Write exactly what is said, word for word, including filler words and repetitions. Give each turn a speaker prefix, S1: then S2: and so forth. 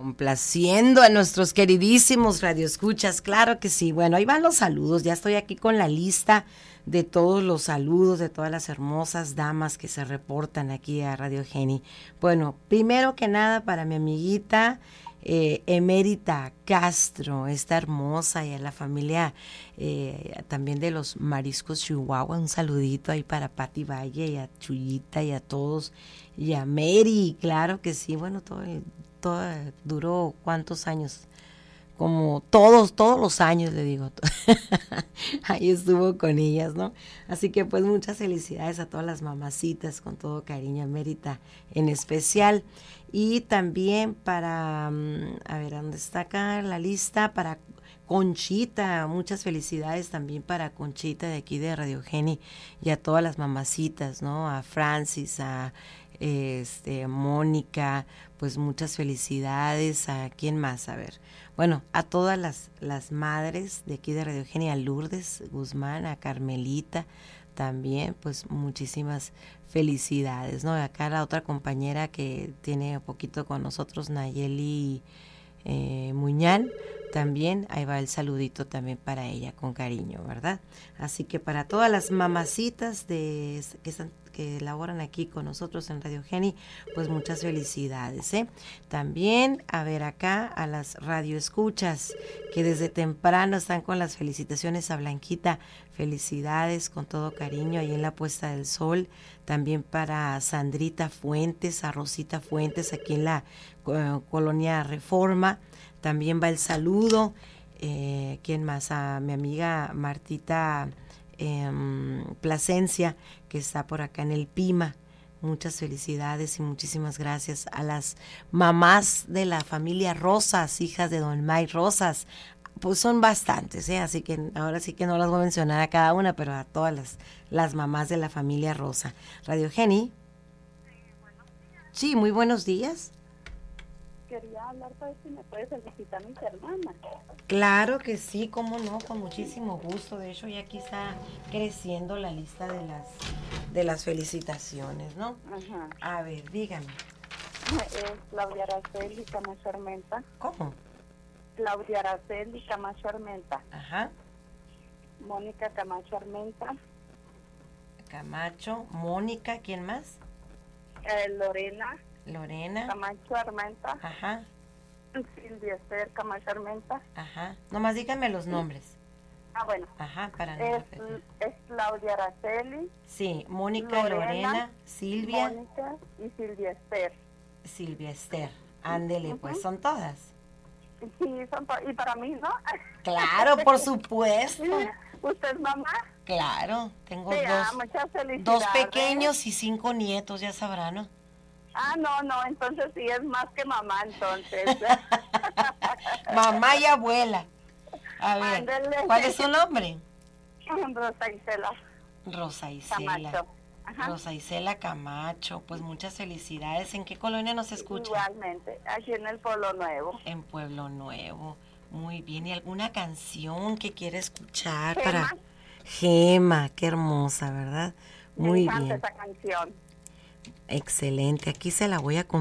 S1: complaciendo a nuestros queridísimos radioescuchas, claro que sí. Bueno, ahí van los saludos, ya estoy aquí con la lista de todos los saludos, de todas las hermosas damas que se reportan aquí a Radio Geni. Bueno, primero que nada para mi amiguita eh, Emérita Castro, esta hermosa, y a la familia eh, también de los Mariscos Chihuahua, un saludito ahí para Pati Valle y a Chuyita y a todos, y a Mary, claro que sí, bueno, todo el, todo duró cuántos años, como todos, todos los años, le digo. Ahí estuvo con ellas, ¿no? Así que pues muchas felicidades a todas las mamacitas, con todo cariño, Mérita en especial. Y también para, a ver, ¿dónde está acá la lista? Para Conchita, muchas felicidades también para Conchita de aquí de Radio Geni y a todas las mamacitas, ¿no? A Francis, a este, Mónica, pues muchas felicidades. ¿A quién más? A ver, bueno, a todas las, las madres de aquí de Radio Geni, a Lourdes Guzmán, a Carmelita también, pues muchísimas felicidades, ¿no? Acá la otra compañera que tiene un poquito con nosotros, Nayeli eh, Muñán, también, ahí va el saludito también para ella, con cariño, ¿verdad? Así que para todas las mamacitas de, que, están, que laboran aquí con nosotros en Radio Geni, pues muchas felicidades, ¿eh? También, a ver acá, a las radioescuchas, que desde temprano están con las felicitaciones a Blanquita, felicidades con todo cariño ahí en la puesta del sol. También para Sandrita Fuentes, a Rosita Fuentes, aquí en la uh, Colonia Reforma. También va el saludo, eh, ¿quién más? A mi amiga Martita eh, Plasencia, que está por acá en el Pima. Muchas felicidades y muchísimas gracias a las mamás de la familia Rosas, hijas de Don May Rosas. Pues son bastantes, ¿eh? Así que ahora sí que no las voy a mencionar a cada una, pero a todas las, las mamás de la familia Rosa. Radio Geni.
S2: Sí, buenos días.
S1: Sí, muy buenos días.
S2: Quería hablar para ver si me puedes felicitar a mis hermanas.
S1: Claro que sí, cómo no, con muchísimo gusto. De hecho, ya aquí está creciendo la lista de las de las felicitaciones, ¿no?
S2: Ajá.
S1: A ver, dígame.
S2: Es Claudia Araceli Camacho Armenta.
S1: ¿Cómo?
S2: Claudia Araceli Camacho Armenta.
S1: Ajá.
S2: Mónica Camacho Armenta.
S1: Camacho, Mónica, ¿quién más?
S2: Eh, Lorena.
S1: Lorena.
S2: Camacho Armenta.
S1: Ajá.
S2: Silvia Esther Camacho Armenta.
S1: Ajá. Nomás díganme los nombres.
S2: Ah, bueno.
S1: Ajá, para no
S2: Es,
S1: repetir.
S2: es Claudia Araceli.
S1: Sí, Mónica, Lorena,
S2: Lorena,
S1: Silvia.
S2: Mónica y Silvia Esther.
S1: Silvia Esther. Ándele, pues
S2: Uh-huh.
S1: son todas.
S2: Sí, son to- y para mí, ¿no?
S1: Claro, por supuesto.
S2: ¿Usted es mamá?
S1: Claro, tengo
S2: Sí, ah,
S1: dos,
S2: muchas felicidades.
S1: dos pequeños y cinco nietos, ya sabrán, ¿no?
S2: Ah, no, no, entonces sí es más que mamá, entonces.
S1: Mamá y abuela. A ver,
S2: Ándele.
S1: ¿cuál es su nombre?
S2: Rosa Isela
S1: Rosa Isela.
S2: Camacho. Ajá.
S1: Rosa Isela Camacho, pues muchas felicidades. ¿En qué colonia nos escucha?
S2: Igualmente, aquí en el Polo Nuevo.
S1: En Pueblo Nuevo. Muy bien, ¿y alguna canción que quiera escuchar
S2: Gema.
S1: para Gema? Qué hermosa, ¿verdad?
S2: Me
S1: Muy
S2: encanta
S1: bien.
S2: esa canción.
S1: Excelente, aquí se la voy a